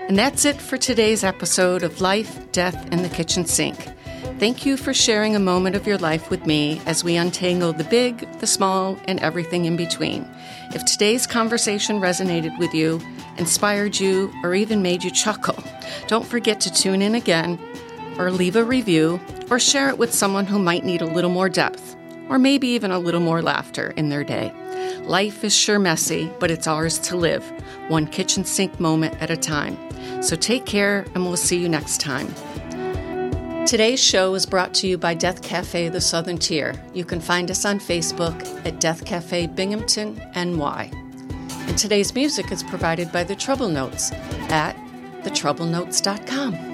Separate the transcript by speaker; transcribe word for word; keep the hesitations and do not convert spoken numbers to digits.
Speaker 1: And that's it for today's episode of Life, Death, and the Kitchen Sink. Thank you for sharing a moment of your life with me as we untangle the big, the small, and everything in between. If today's conversation resonated with you, inspired you, or even made you chuckle, don't forget to tune in again, or leave a review, or share it with someone who might need a little more depth, or maybe even a little more laughter in their day. Life is sure messy, but it's ours to live, one kitchen sink moment at a time. So take care, and we'll see you next time. Today's show is brought to you by Death Cafe The Southern Tier. You can find us on Facebook at Death Cafe Binghamton, N Y. And today's music is provided by The Trouble Notes at the trouble notes dot com.